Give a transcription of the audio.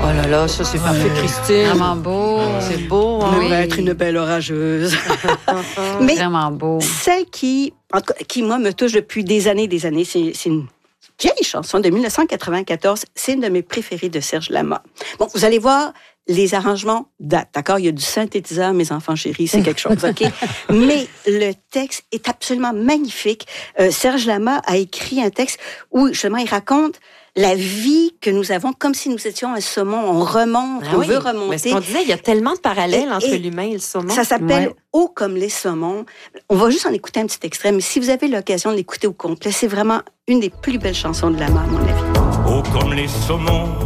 Oh là là, ça c'est parfait, Christine. Vraiment beau. C'est beau, hein? On va être une belle orageuse. Mais vraiment beau. Celle qui, en tout cas, qui, moi, me touche depuis des années, c'est une vieille chanson de 1994. C'est une de mes préférées de Serge Lama. Bon, vous allez voir, les arrangements datent, d'accord? Il y a du synthétiseur, mes enfants chéris, c'est quelque chose, OK? Mais le texte est absolument magnifique. Serge Lama a écrit un texte où, justement, il raconte la vie que nous avons comme si nous étions un saumon. On remonte, on veut remonter. Mais ce qu'on disait, il y a tellement de parallèles entre l'humain et le saumon. Ça s'appelle Haut comme les saumons. On va juste en écouter un petit extrait, mais si vous avez l'occasion de l'écouter au complet, c'est vraiment une des plus belles chansons de Lama, à mon avis. Haut comme les saumons,